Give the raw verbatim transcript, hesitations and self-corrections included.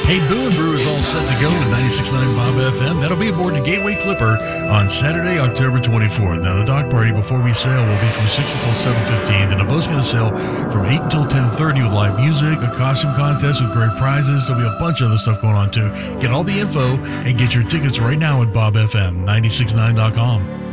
Hey, Boo and Brew is all set to go with ninety-six point nine Bob F M. That'll be aboard the Gateway Clipper on Saturday, October twenty-fourth. Now, the dock party before we sail will be from six until seven fifteen. Then the boat's going to sail from eight until ten thirty with live music, a costume contest with great prizes. There'll be a bunch of other stuff going on, too. Get all the info and get your tickets right now at bob f m nine six nine dot com.